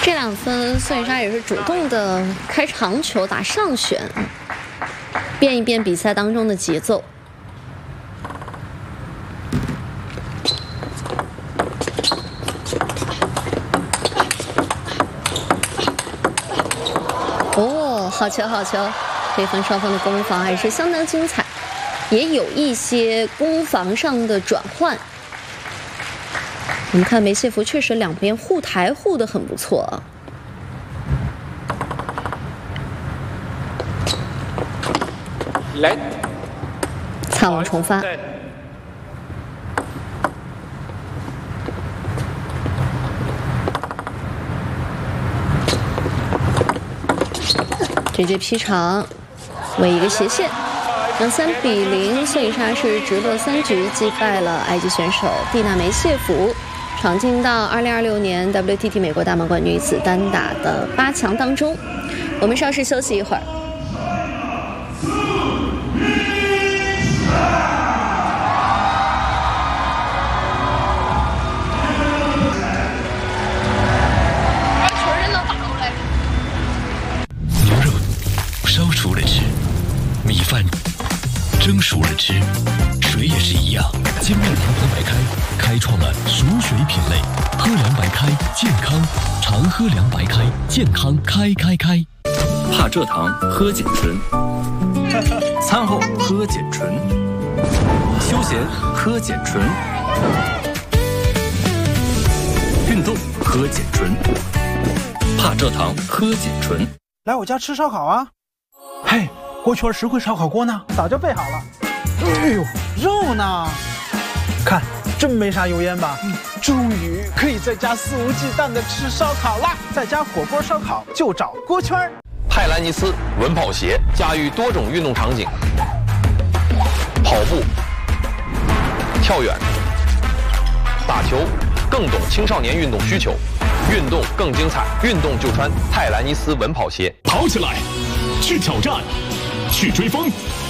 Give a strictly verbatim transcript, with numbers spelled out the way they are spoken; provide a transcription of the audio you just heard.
这两次孙颖莎也是主动的开长球打上旋，变一变比赛当中的节奏。哦，好球好球！对方双方的攻防还是相当精彩，也有一些攻防上的转换。我们看梅谢夫确实两边护台护得很不错啊。 来， 擦网重发。直接劈长，为一个斜线，让三比零，孙颖莎是直落三局击败了埃及选手蒂娜梅谢夫。闯进到二零二六年 W T T 美国大满贯女子单打的八强当中。我们稍事休息一会儿。 牛肉烧熟了吃，米饭蒸熟了吃，水也是一样。精酿长河白开开创了熟水品类，喝凉白开健康，常喝凉白开健康开开开。 怕蔗糖喝碱醇，餐后喝碱醇，休闲喝碱醇，运动喝碱醇，怕蔗糖喝碱醇。 来我家吃烧烤啊！嘿，锅圈实惠烧烤锅呢？早就备好了。哎呦，肉呢？看，真没啥油烟吧？嗯，终于可以在家肆无忌惮的吃烧烤啦！在家火锅烧烤就找锅圈。 泰兰尼斯稳跑鞋驾驭多种运动场景，跑步、跳远、打球，更懂青少年运动需求，运动更精彩，运动就穿泰兰尼斯稳跑鞋。 跑起来，去挑战，去追风，